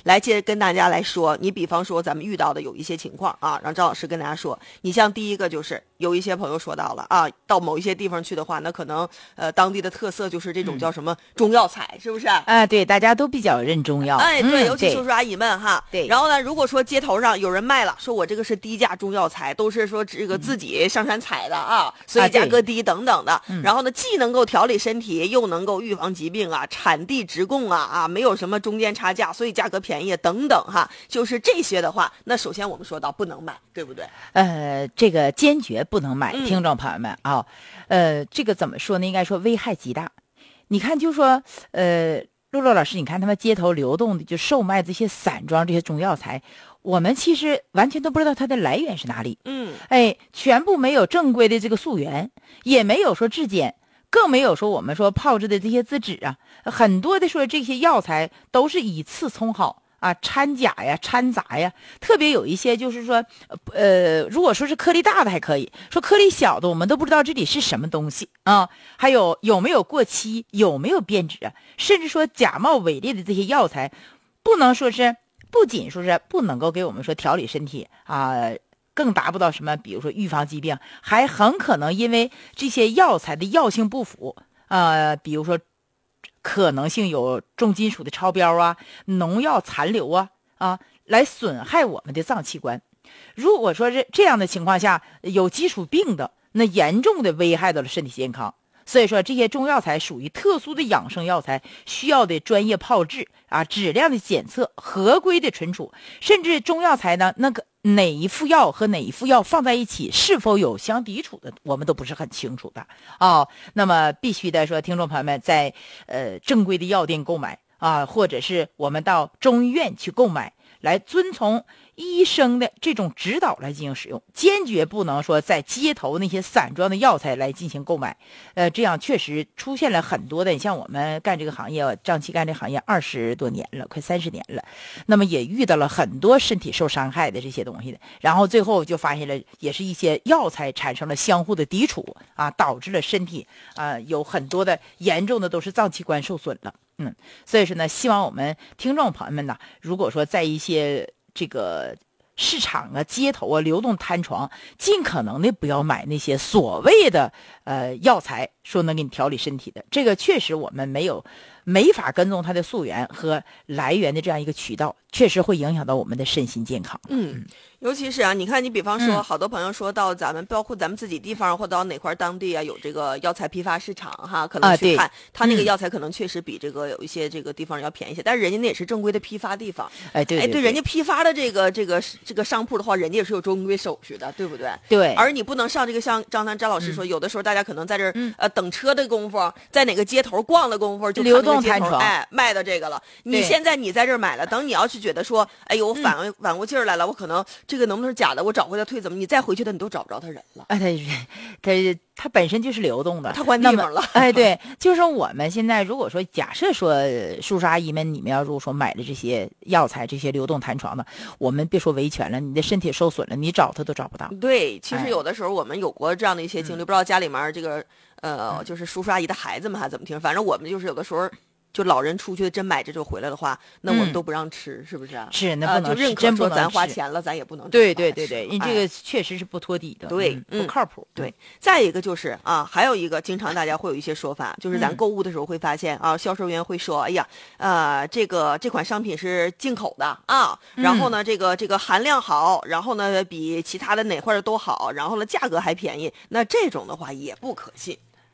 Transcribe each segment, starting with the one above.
来接着跟大家来说，你比方说咱们遇到的有一些情况啊，让张老师跟大家说。你像第一个就是有一些朋友说到了啊，到某一些地方去的话，那可能当地的特色就是这种叫什么中药材，是不是？ 对，大家都比较认中药。 对，尤其叔叔阿姨们哈。 对。 然后呢，如果说街头上有人卖了，说我这个是低价中药材，都是说这个自己上山采的啊，所以价格低等等的。然后呢，既能够调理身体，又能够预防疾病啊，产地直供啊，没有什么中间差价，所以价格便宜等等哈。就是这些的话，那首先我们说到不能买，对不对？ 这个坚决不能买，听众朋友们啊，这个怎么说呢？应该说危害极大。你看，就说洛洛老师，你看他们街头流动的就售卖这些散装这些中药材，我们其实完全都不知道它的来源是哪里。全部没有正规的这个溯源，也没有说质检，更没有说我们说炮制的这些资质啊。很多的说这些药材都是以次充好啊，掺假呀，掺杂呀，特别有一些就是说，如果说是颗粒大的还可以，说颗粒小的我们都不知道这里是什么东西啊，还有没有过期，有没有变质啊，甚至说假冒伪劣的这些药材，不仅说是不能够给我们说调理身体啊，更达不到什么，比如说预防疾病，还很可能因为这些药材的药性不符比如说可能性有重金属的超标啊，农药残留来损害我们的脏器官。如果说是这样的情况下有基础病的，那严重的危害到了身体健康。所以说这些中药材属于特殊的养生药材，需要的专业炮制质量的检测，合规的存储，甚至中药材呢，那个哪一副药和哪一副药放在一起是否有相抵触的，我们都不是很清楚的那么必须的说，听众朋友们在正规的药店购买或者是我们到中医院去购买，来遵从医生的这种指导来进行使用，坚决不能说在街头那些散装的药材来进行购买。这样确实出现了很多的，你像我们干这个行业，张琪干这个行业20多年了，快30年了，那么也遇到了很多身体受伤害的这些东西的，然后最后就发现了，也是一些药材产生了相互的抵触导致了身体有很多的严重的都是脏器官受损了。所以说呢，希望我们听众朋友们呢，如果说在一些这个市场街头流动摊床，尽可能的不要买那些所谓的药材，说能给你调理身体的，这个确实我们没法跟踪它的溯源和来源的这样一个渠道，确实会影响到我们的身心健康。 尤其是你看，你比方说，好多朋友说到咱们，包括咱们自己地方或到哪块当地有这个药材批发市场可能去看，他那个药材可能确实比这个有一些这个地方要便宜一些，但是人家那也是正规的批发地方。 对， 人家批发的这个商铺的话，人家也是有正规手续的，对不对？ 对。 而你不能上这个像张老师说，有的时候大家可能在这儿等车的功夫，在哪个街头逛的功夫，就流动摊床卖的这个了。你现在你在这儿买了，等你要是觉得说，哎呦，我反过劲儿来了，我可能这个能不能是假的？我找回来退怎么？你再回去的你都找不着他人了。 它本身就是流动的， 它换地方了。 对，就是说我们现在如果说假设说叔叔阿姨们，你们要如果说买了这些药材，这些流动弹床的，我们别说维权了，你的身体受损了，你找它都找不到。 对，其实有的时候我们有过这样的一些经历，不知道家里面这个就是叔叔阿姨的孩子们还怎么听，反正我们就是有的时候。就老人出去真买这就回来的话，那我们都不让吃，是不是啊？ 是，那不能就认可说咱花钱了，咱也不能。 对，你这个确实是不托底的， 对， 不靠谱。 对，再一个就是还有一个经常大家会有一些说法，就是咱购物的时候会发现销售员会说，哎呀，这款商品是进口的然后呢，这个含量好，然后呢比其他的哪块都好，然后呢价格还便宜，那这种的话也不可信。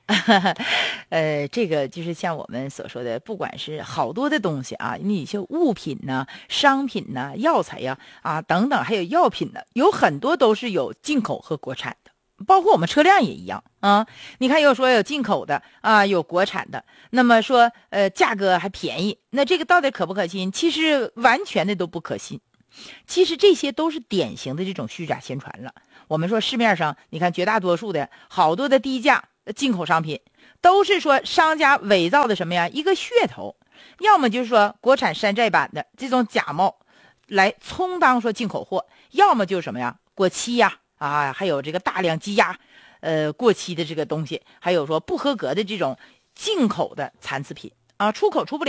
这个就是像我们所说的，不管是好多的东西你像物品呢、商品呢、药材呀等等，还有药品呢，有很多都是有进口和国产的，包括我们车辆也一样你看，有说有进口的有国产的，那么说价格还便宜，那这个到底可不可信？其实完全的都不可信。其实这些都是典型的这种虚假宣传了。我们说市面上，你看绝大多数的好多的低价进口商品，都是说商家伪造的什么呀？一个噱头，要么就是说国产山寨版的这种假冒，来充当说进口货，要么就是什么呀？过期呀，还有这个大量积压，过期的这个东西，还有说不合格的这种进口的残次品出口出不了，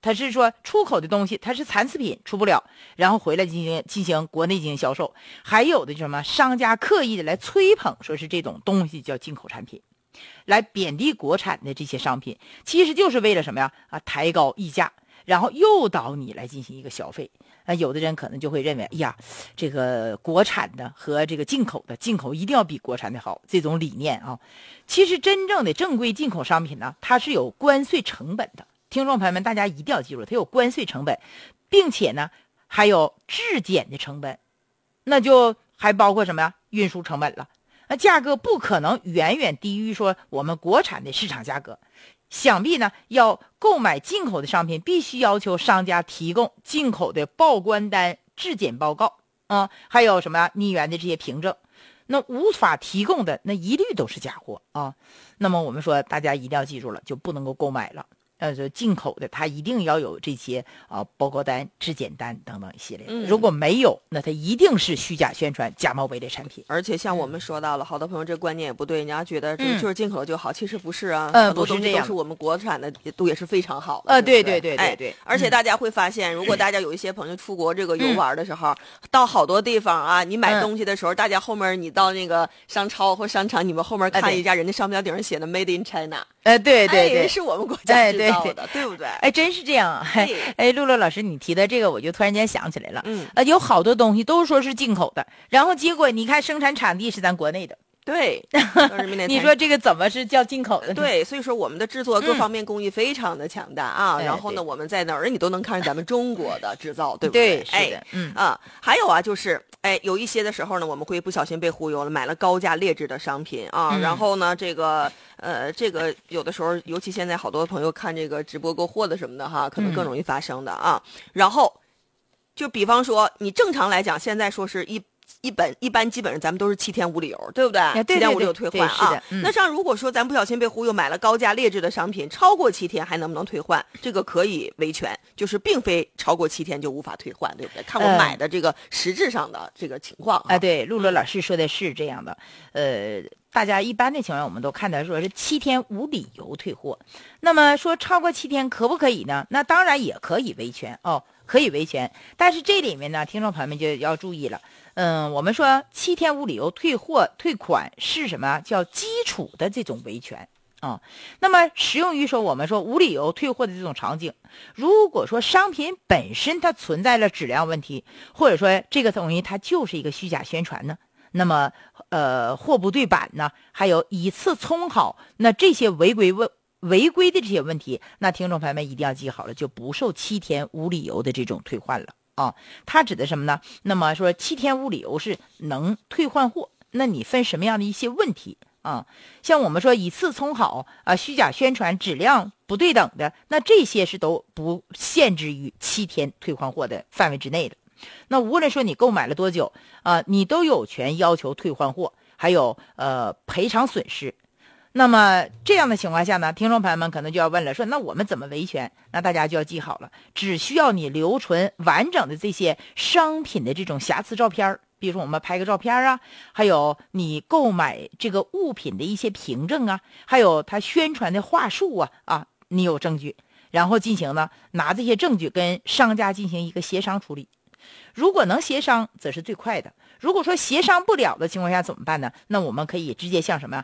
它是说出口的东西，它是残次品出不了，然后回来进行国内进行销售。还有的就是什么，商家刻意的来吹捧，说是这种东西叫进口产品，来贬低国产的这些商品，其实就是为了什么呀？抬高溢价，然后诱导你来进行一个消费。有的人可能就会认为，哎呀，这个国产的和这个进口的，进口一定要比国产的好，这种理念啊。其实真正的正规进口商品呢，它是有关税成本的。听众朋友们，大家一定要记住，它有关税成本，并且呢还有质检的成本，那就还包括什么呀？运输成本了。那价格不可能远远低于说我们国产的市场价格。想必呢，要购买进口的商品，必须要求商家提供进口的报关单、质检报告还有什么逆源的这些凭证。那无法提供的，那一律都是假货啊。那么我们说，大家一定要记住了，就不能够购买了。进口的它一定要有这些报告单、质检单等等一系列。如果没有，那它一定是虚假宣传、假冒伪劣产品。 而且像我们说到了，好多朋友这观念也不对，人家觉得这就是进口就好，其实不是啊。很多东西都是我们国产的，也是非常好的。 对对对对对。 而且大家会发现，如果大家有一些朋友出国这个游玩的时候，到好多地方啊，你买东西的时候，大家后面你到那个商超或商场，你们后面看一家，人家商标顶上写的 Made in China。 对对对， 是我们国家制造的，对不对？ 真是这样。露露老师，你提的这个，我就突然间想起来了。有好多东西都说是进口的，然后结果你看生产产地是咱国内的。 对， 你说这个怎么是叫进口的？ 对，所以说我们的制作各方面工艺非常的强大啊。然后呢，我们在哪儿你都能看见咱们中国的制造，对不对？ 是的， 还有啊，就是有一些的时候呢，我们会不小心被忽悠了，买了高价劣质的商品啊。然后呢，这个有的时候，尤其现在好多朋友看这个直播购货的什么的哈，可能更容易发生的啊。然后就比方说，你正常来讲，现在说是一般基本上咱们都是7天无理由，对不对？7天无理由退换啊。那像如果说咱不小心被忽悠买了高价劣质的商品，超过7天还能不能退换？这个可以维权，就是并非超过7天就无法退换，对不对？看我买的这个实质上的这个情况对，露露老师说的是这样的。大家一般的情况我们都看到说是7天无理由退货。那么说超过7天可不可以呢？那当然也可以维权可以维权。但是这里面呢，听众朋友们就要注意了。我们说7天无理由退货退款是什么？叫基础的这种维权那么适用于说我们说无理由退货的这种场景，如果说商品本身它存在了质量问题，或者说这个东西它就是一个虚假宣传呢，那么货不对版呢，还有以次充好，那这些违规的这些问题，那听众朋友们一定要记好了，就不受7天无理由的这种退换了它指的什么呢？那么说7天无理由是能退换货，那你分什么样的一些问题像我们说以次充好虚假宣传、质量不对等的，那这些是都不限制于7天退换货的范围之内的。那无论说你购买了多久你都有权要求退换货，还有赔偿损失。那么这样的情况下呢，听众朋友们可能就要问了，说那我们怎么维权？那大家就要记好了，只需要你留存完整的这些商品的这种瑕疵照片，比如说我们拍个照片还有你购买这个物品的一些凭证还有他宣传的话术你有证据，然后进行呢拿这些证据跟商家进行一个协商处理。如果能协商，则是最快的。如果说协商不了的情况下怎么办呢？那我们可以直接向什么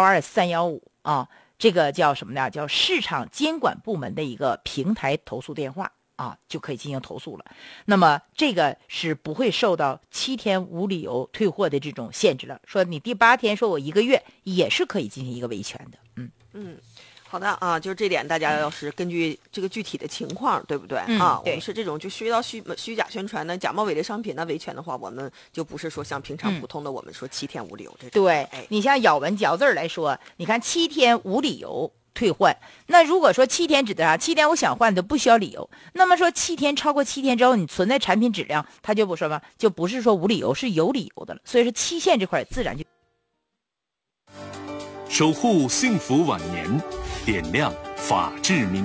12315这个叫什么呢？叫市场监管部门的一个平台投诉电话就可以进行投诉了。那么这个是不会受到7天无理由退货的这种限制了。说你第8天，说我1个月也是可以进行一个维权的。 好的就是这点，大家要是根据这个具体的情况，对不对我们是这种就需要虚假宣传的假冒伪劣商品的维权的话，我们就不是说像平常普通的我们说7天无理由这种。 对，你像咬文嚼字来说，你看7天无理由退换，那如果说7天指的啥？7天我想换的不需要理由。那么说7天超过7天之后，你存在产品质量，它就不说嘛，就不是说无理由，是有理由的了。所以说期限这块自然就守护幸福晚年，点亮法治明